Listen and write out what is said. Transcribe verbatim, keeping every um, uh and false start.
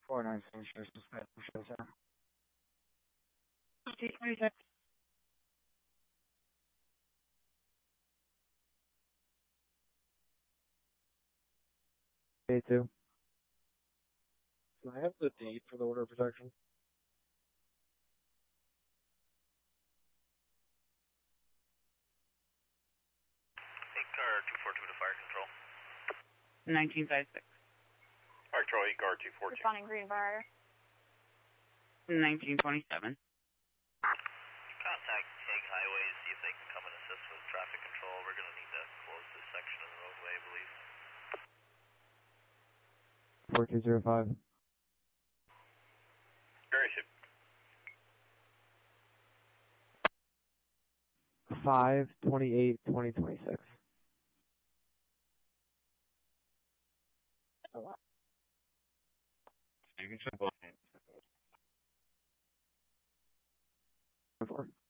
four nine seven shows suspect shows out. A two. Can I have the date for the order of protection? Car two four two to fire control. nineteen fifty-six. Fire control, Car two four two. Responding green fire. nineteen twenty-seven. Contact Hague Highways, see if they can come and assist with traffic control. We're going to need to close this section of the roadway, I believe. four two zero five. Duration. five twenty-eight twenty twenty-six. You can check both hands. Four.